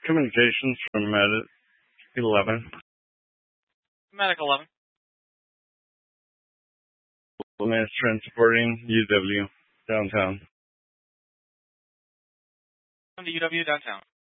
Communications from Medic 11. Medic 11. Is transporting UW downtown. From the UW downtown.